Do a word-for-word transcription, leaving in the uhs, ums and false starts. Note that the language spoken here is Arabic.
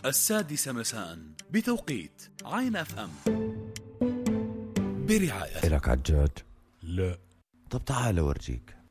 السادسة مساء بتوقيت عين اف ام برعاية. إلك عجاج؟ لا. طب تعال أورجيك.